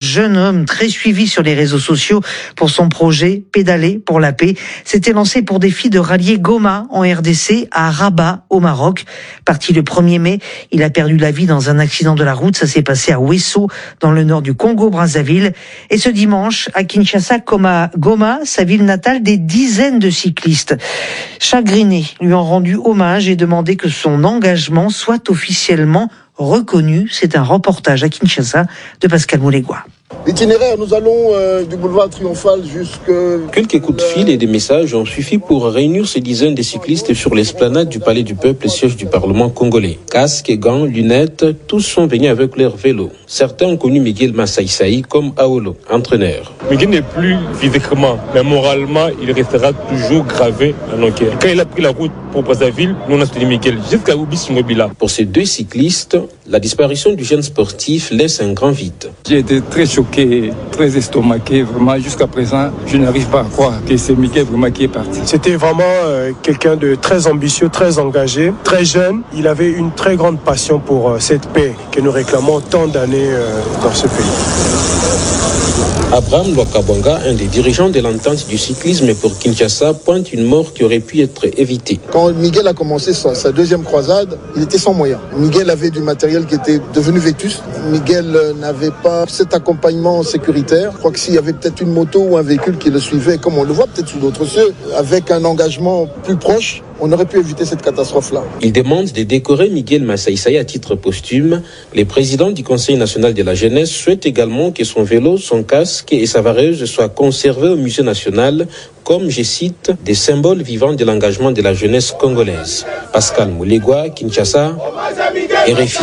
jeune homme très suivi sur les réseaux sociaux pour son projet Pédaler pour la paix, s'était lancé pour défi de rallier Goma en RDC à Rabat au Maroc. Parti le 1er mai, il a perdu la vie dans un accident de la route. Ça s'est passé à Ouesso, dans le nord du Congo-Brazzaville. Et ce dimanche, à Kinshasa comme à Goma, sa ville natale, des dizaines de cyclistes chagrinés lui ont rendu hommage et demandé que son engagement soit officiellement reconnu. C'est un reportage à Kinshasa de Pascal Moulégois. L'itinéraire, nous allons du boulevard Triomphal jusqu'à... Quelques coups de fil et des messages ont suffi pour réunir ces dizaines de cyclistes sur l'esplanade du Palais du Peuple, siège du Parlement congolais. Casques, gants, lunettes, tous sont venus avec leur vélo. Certains ont connu Miguel Massaïsaï comme Aolo, entraîneur. Miguel n'est plus physiquement, mais moralement, il restera toujours gravé à nos cœurs. Quand il a pris la route pour Brazzaville, nous on a soutenu Miguel jusqu'à Oubis-Mobila. Pour ces deux cyclistes, la disparition du jeune sportif laisse un grand vide. J'ai été très choqué, très estomaqué. Vraiment, jusqu'à présent, je n'arrive pas à croire que c'est Miguel vraiment qui est parti. C'était vraiment quelqu'un de très ambitieux, très engagé, très jeune. Il avait une très grande passion pour cette paix que nous réclamons tant d'années dans ce pays. Abraham Lwakabonga, un des dirigeants de l'entente du cyclisme pour Kinshasa, pointe une mort qui aurait pu être évitée. Quand Miguel a commencé sa deuxième croisade, il était sans moyens. Miguel avait du matériel qui était devenu vétuste. Miguel n'avait pas cet accompagnement sécuritaire. Je crois que s'il y avait peut-être une moto ou un véhicule qui le suivait, comme on le voit peut-être sous d'autres cieux, avec un engagement plus proche, on aurait pu éviter cette catastrophe-là. Il demande de décorer Miguel Massaïsaï à titre posthume. Les présidents du Conseil national de la jeunesse souhaitent également que son vélo, son casque et sa vareuse soient conservés au musée national comme, je cite, des symboles vivants de l'engagement de la jeunesse congolaise. Pascal Moulégois, Kinshasa, RFI.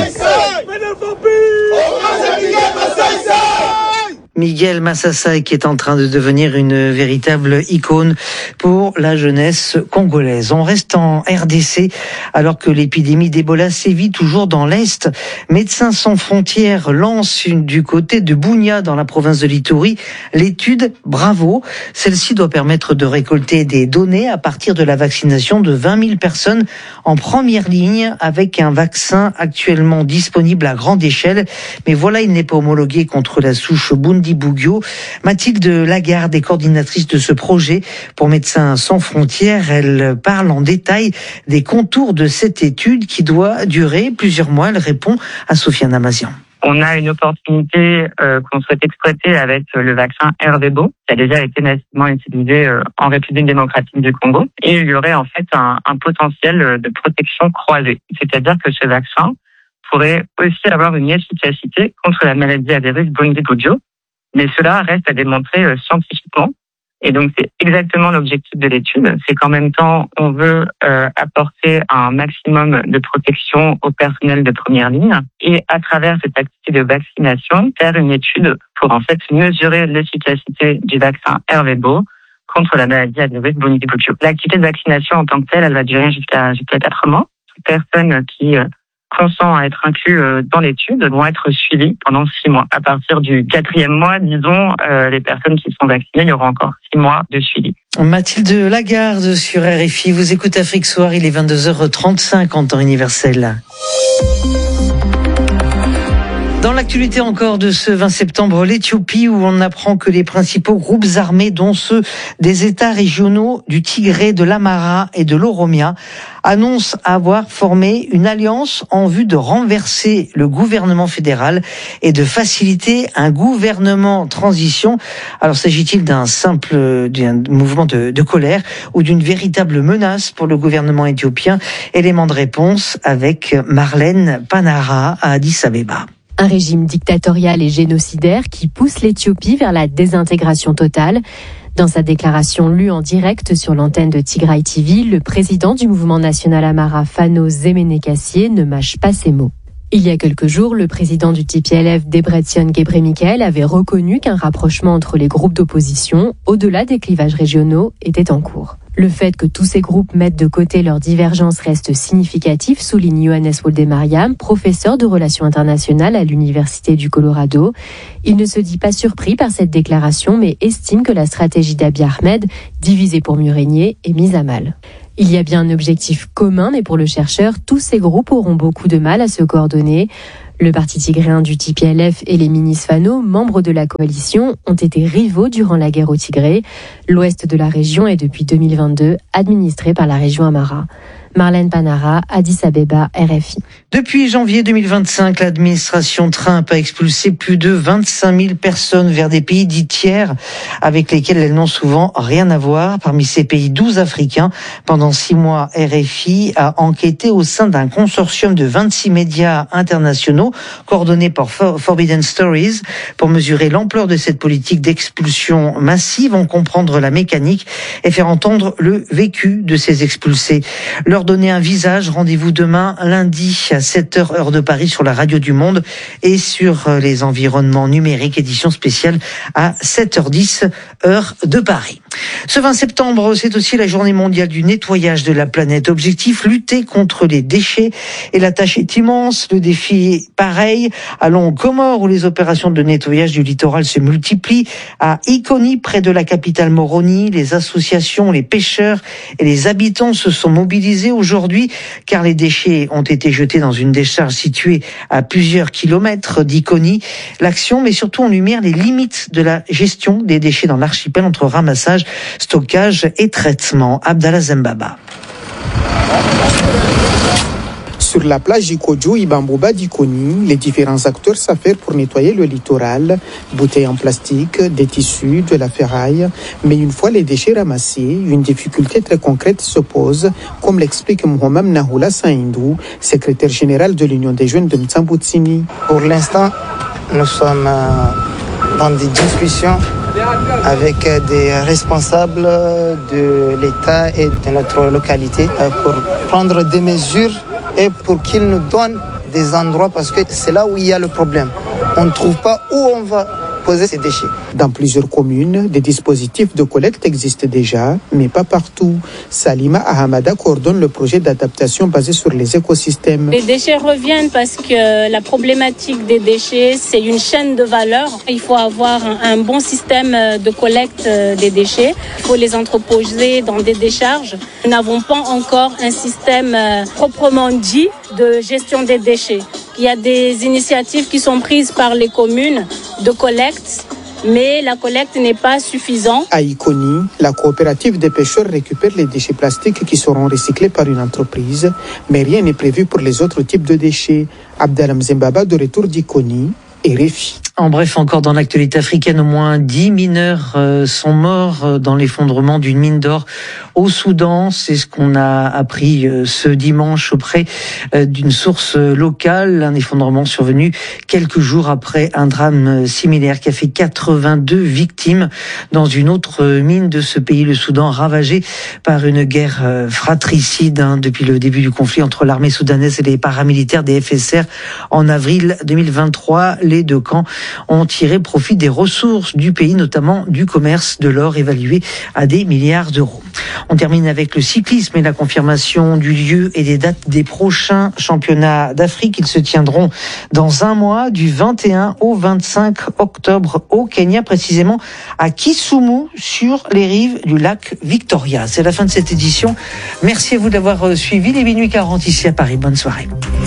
Miguel Massaïsaï qui est en train de devenir une véritable icône pour la jeunesse congolaise. On reste en RDC alors que l'épidémie d'Ebola sévit toujours dans l'Est. Médecins sans frontières lance du côté de Bunia dans la province de l'Ituri l'étude Bravo. Celle-ci doit permettre de récolter des données à partir de la vaccination de 20 000 personnes en première ligne avec un vaccin actuellement disponible à grande échelle. Mais voilà, il n'est pas homologué contre la souche Bundibugyo. Mathilde Lagarde est coordinatrice de ce projet pour Médecins sans frontières. Elle parle en détail des contours de cette étude qui doit durer plusieurs mois. Elle répond à Sofiane Amazian. On a une opportunité qu'on souhaite exploiter avec le vaccin Ervebo, qui a déjà été massivement utilisé en République démocratique du Congo. Et il y aurait en fait un potentiel de protection croisée. C'est-à-dire que ce vaccin pourrait aussi avoir une efficacité contre la maladie à virus Bundibugyo. Mais cela reste à démontrer scientifiquement. Et donc, c'est exactement l'objectif de l'étude. C'est qu'en même temps, on veut apporter un maximum de protection au personnel de première ligne. Et à travers cette activité de vaccination, faire une étude pour en fait mesurer l'efficacité du vaccin Ervebo contre la maladie à virus Bundibugyo. L'activité de vaccination en tant que telle, elle va durer jusqu'à 4 mois. Toute personne qui consent à être inclus dans l'étude vont être suivis pendant 6 mois. À partir du 4e mois, disons, les personnes qui sont vaccinées, il y aura encore 6 mois de suivi. Mathilde Lagarde sur RFI. Vous écoutez Afrique Soir, il est 22h35 en temps universel. Dans l'actualité encore de ce 20 septembre, l'Éthiopie, où on apprend que les principaux groupes armés, dont ceux des États régionaux du Tigré, de l'Amara et de l'Oromia, annoncent avoir formé une alliance en vue de renverser le gouvernement fédéral et de faciliter un gouvernement transition. Alors, s'agit-il d'un mouvement de colère ou d'une véritable menace pour le gouvernement éthiopien? Élément de réponse avec Marlène Panara à Addis Abeba. Un régime dictatorial et génocidaire qui pousse l'Éthiopie vers la désintégration totale. Dans sa déclaration lue en direct sur l'antenne de Tigray TV, le président du mouvement national Amara, Fano Zemenekassié, ne mâche pas ses mots. Il y a quelques jours, le président du TPLF, Debretsion Gebremichael, avait reconnu qu'un rapprochement entre les groupes d'opposition, au-delà des clivages régionaux, était en cours. Le fait que tous ces groupes mettent de côté leurs divergences reste significatif, souligne Johannes Woldemariam, professeur de relations internationales à l'Université du Colorado. Il ne se dit pas surpris par cette déclaration, mais estime que la stratégie d'Abiy Ahmed, diviser pour mieux régner, est mise à mal. Il y a bien un objectif commun, mais pour le chercheur, tous ces groupes auront beaucoup de mal à se coordonner. Le parti tigréen du TPLF et les Minisfano, membres de la coalition, ont été rivaux durant la guerre au Tigré. L'ouest de la région est depuis 2022 administré par la région Amhara. Marlène Panara, Addis Abeba, RFI. Depuis janvier 2025, l'administration Trump a expulsé plus de 25 000 personnes vers des pays dits tiers avec lesquels elles n'ont souvent rien à voir. Parmi ces pays, 12 Africains. Pendant 6 mois, RFI a enquêté au sein d'un consortium de 26 médias internationaux coordonnés par Forbidden Stories pour mesurer l'ampleur de cette politique d'expulsion massive, en comprendre la mécanique et faire entendre le vécu de ces expulsés. Leur donner un visage, rendez-vous demain lundi à 7h heure de Paris sur la radio du Monde et sur les environnements numériques, édition spéciale à 7h10 heure de Paris. Ce 20 septembre, c'est aussi la journée mondiale du nettoyage de la planète. Objectif, lutter contre les déchets. Et la tâche est immense, le défi est pareil. Allons aux Comores où les opérations de nettoyage du littoral se multiplient. À Iconi, près de la capitale Moroni, les associations, les pêcheurs et les habitants se sont mobilisés aujourd'hui car les déchets ont été jetés dans une décharge située à plusieurs kilomètres d'Iconi. L'action met surtout en lumière les limites de la gestion des déchets dans l'archipel entre ramassage, stockage et traitement. Abdallah Zembaba. Sur la plage d'Ikojo, Ibambouba d'Ikoni, les différents acteurs s'affairent pour nettoyer le littoral. Bouteilles en plastique, des tissus, de la ferraille. Mais une fois les déchets ramassés, une difficulté très concrète se pose, comme l'explique Mohamed Nahoula Saïndou, secrétaire général de l'Union des jeunes de Mtsamboutsini. Pour l'instant, nous sommes dans des discussions avec des responsables de l'État et de notre localité pour prendre des mesures et pour qu'ils nous donnent des endroits parce que c'est là où il y a le problème. On ne trouve pas où on va poser ces déchets. Dans plusieurs communes, des dispositifs de collecte existent déjà, mais pas partout. Salima Ahamada coordonne le projet d'adaptation basé sur les écosystèmes. Les déchets reviennent parce que la problématique des déchets, c'est une chaîne de valeur. Il faut avoir un bon système de collecte des déchets. Il faut les entreposer dans des décharges. Nous n'avons pas encore un système proprement dit de gestion des déchets. Il y a des initiatives qui sont prises par les communes de collecte, mais la collecte n'est pas suffisante. À Iconi, la coopérative des pêcheurs récupère les déchets plastiques qui seront recyclés par une entreprise, mais rien n'est prévu pour les autres types de déchets. Abdallah Zembaba de retour d'Iconi et RFI. En bref, encore dans l'actualité africaine, au moins 10 mineurs sont morts dans l'effondrement d'une mine d'or au Soudan. C'est ce qu'on a appris ce dimanche auprès d'une source locale. Un effondrement survenu quelques jours après un drame similaire qui a fait 82 victimes dans une autre mine de ce pays, le Soudan, ravagé par une guerre fratricide depuis le début du conflit entre l'armée soudanaise et les paramilitaires des FSR en avril 2023. Les deux camps ont tiré profit des ressources du pays, notamment du commerce de l'or évalué à des milliards d'euros. On termine avec le cyclisme et la confirmation du lieu et des dates des prochains championnats d'Afrique. Ils se tiendront dans un mois, du 21 au 25 octobre au Kenya, précisément à Kisumu, sur les rives du lac Victoria. C'est la fin de cette édition. Merci à vous d'avoir suivi. Les minuit 40 ici à Paris. Bonne soirée.